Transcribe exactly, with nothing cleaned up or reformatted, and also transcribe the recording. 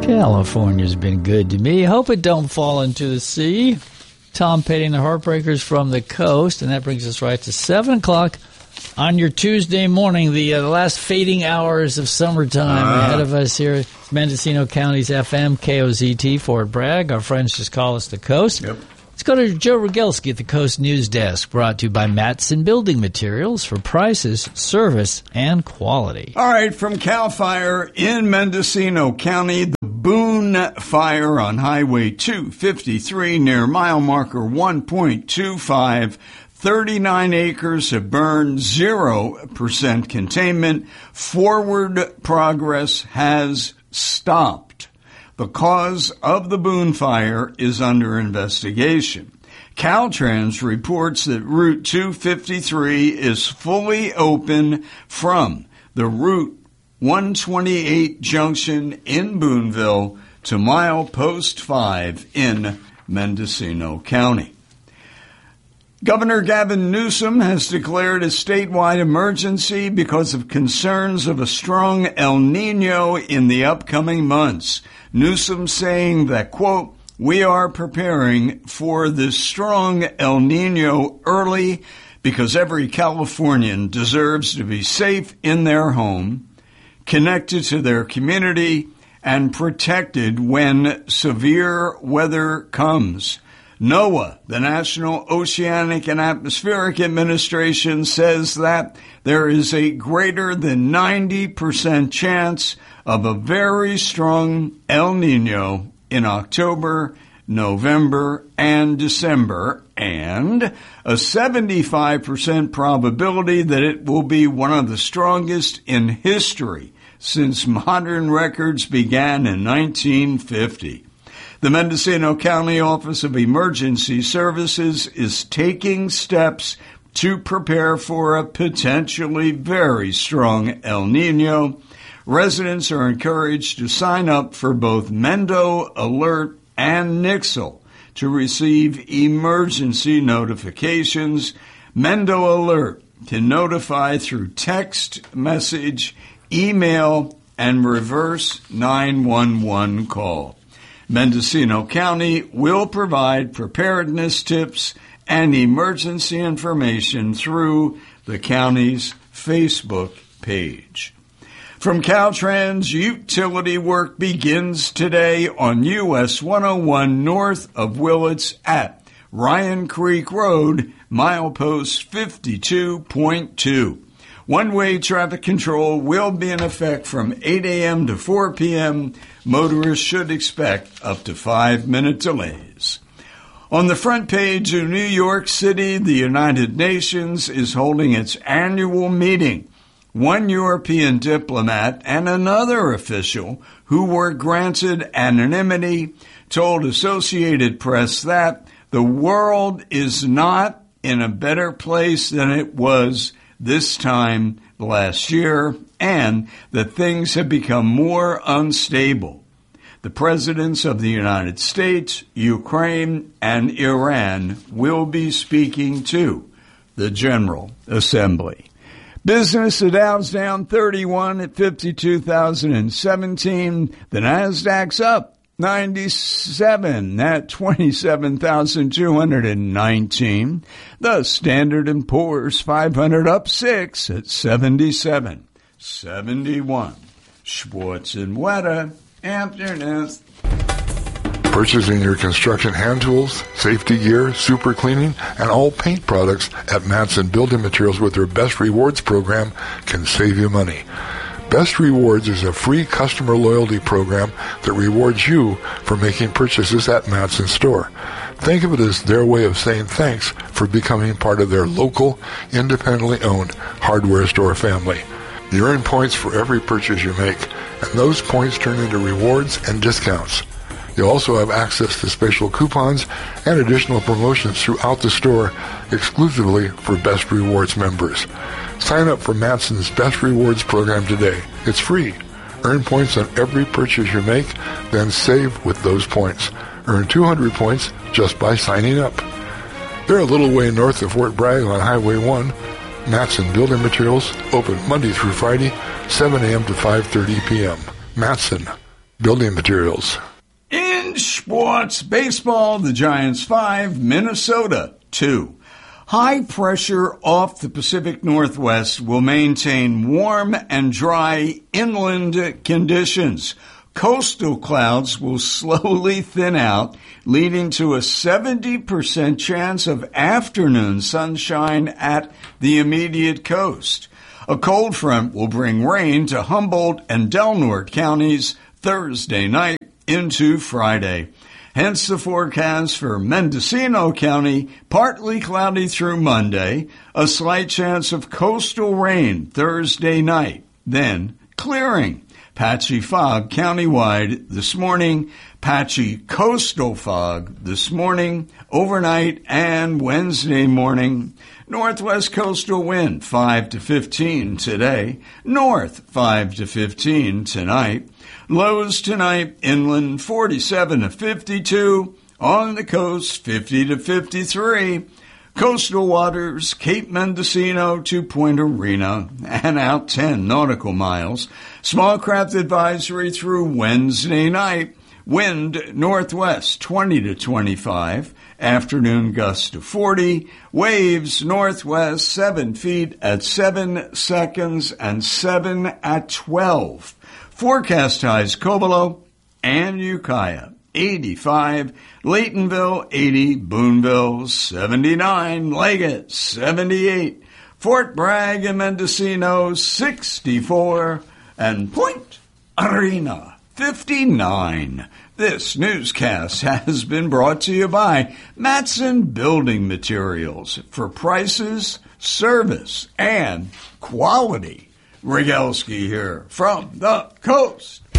California's been good to me. Hope it don't fall into the sea. Tom Petty and the Heartbreakers from the coast, and that brings us right to seven o'clock on your Tuesday morning, the, uh, the last fading hours of summertime uh. ahead of us here at Mendocino County's F M, K O Z T, Fort Bragg. Our friends just call us the coast. Yep. Let's go to Joe Rogelski at the Coast News Desk, brought to you by Matson Building Materials for prices, service, and quality. All right, from CAL FIRE in Mendocino County, the Boone Fire on Highway two fifty-three near mile marker one point two five. thirty-nine acres have burned, zero percent containment. Forward progress has stopped. The cause of the Boone Fire is under investigation. Caltrans reports that Route two fifty-three is fully open from the Route one twenty-eight junction in Booneville to milepost five in Mendocino County. Governor Gavin Newsom has declared a statewide emergency because of concerns of a strong El Nino in the upcoming months. Newsom saying that, quote, "We are preparing for this strong El Nino early because every Californian deserves to be safe in their home, connected to their community, and protected when severe weather comes." NOAA, the National Oceanic and Atmospheric Administration, says that there is a greater than ninety percent chance of a very strong El Nino in October, November, and December, and a seventy-five percent probability that it will be one of the strongest in history since modern records began in nineteen fifty. The Mendocino County Office of Emergency Services is taking steps to prepare for a potentially very strong El Nino. Residents are encouraged to sign up for both Mendo Alert and Nixle to receive emergency notifications. Mendo Alert can notify through text message, email, and reverse nine one one call. Mendocino County will provide preparedness tips and emergency information through the county's Facebook page. From Caltrans, utility work begins today on U S one oh one north of Willits at Ryan Creek Road, milepost fifty-two point two. One-way traffic control will be in effect from eight a.m. to four p.m. Motorists should expect up to five-minute delays. On the front page of New York City, the United Nations is holding its annual meeting. One European diplomat and another official who were granted anonymity told Associated Press that the world is not in a better place than it was this time last year, and that things have become more unstable. The presidents of the United States, Ukraine, and Iran will be speaking to the General Assembly. Business, the Dow's down thirty-one at fifty-two thousand seventeen. The Nasdaq's up ninety-seven at twenty-seven thousand two hundred nineteen. The Standard and Poor's five hundred up six at seventy-seven seventy-one. Schwartz and Weta, afternoon. Purchasing your construction hand tools, safety gear, super cleaning, and all paint products at Matson Building Materials with their Best Rewards program can save you money. Best Rewards is a free customer loyalty program that rewards you for making purchases at Matson store. Think of it as their way of saying thanks for becoming part of their local, independently owned hardware store family. You earn points for every purchase you make, and those points turn into rewards and discounts. You'll also have access to special coupons and additional promotions throughout the store exclusively for Best Rewards members. Sign up for Matson's Best Rewards program today. It's free. Earn points on every purchase you make, then save with those points. Earn two hundred points just by signing up. They're a little way north of Fort Bragg on Highway one. Matson Building Materials, open Monday through Friday, seven a.m. to five thirty p.m. Matson Building Materials. In sports, baseball, the Giants five, Minnesota two. High pressure off the Pacific Northwest will maintain warm and dry inland conditions. Coastal clouds will slowly thin out, leading to a seventy percent chance of afternoon sunshine at the immediate coast. A cold front will bring rain to Humboldt and Del Norte counties Thursday night into Friday. Hence the forecast for Mendocino County, partly cloudy through Monday, a slight chance of coastal rain Thursday night, then clearing. Patchy fog countywide this morning, patchy coastal fog this morning, overnight, and Wednesday morning. Northwest coastal wind five to fifteen today, north five to fifteen tonight. Lows tonight inland forty-seven to fifty-two, on the coast fifty to fifty-three. Coastal waters, Cape Mendocino to Point Arena, and out ten nautical miles. Small craft advisory through Wednesday night. Wind northwest twenty to twenty-five. Afternoon gusts to forty. Waves northwest seven feet at seven seconds and seven at twelve. Forecast highs Cobolo and Ukiah eighty-five, Laytonville eighty, Boonville seventy-nine, Leggett seventy-eight, Fort Bragg and Mendocino sixty-four, and Point Arena fifty-nine. This newscast has been brought to you by Matson Building Materials for prices, service, and quality. Rygelski here from the coast.